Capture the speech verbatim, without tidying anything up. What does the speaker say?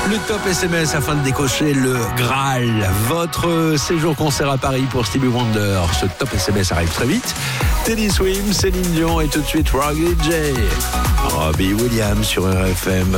Le top S M S afin de décocher le Graal. Votre séjour concert à Paris pour Stevie Wonder. Ce top S M S arrive très vite. Teddy Swims, Céline Dion et tout de suite Rocky J. Robbie Williams sur R F M.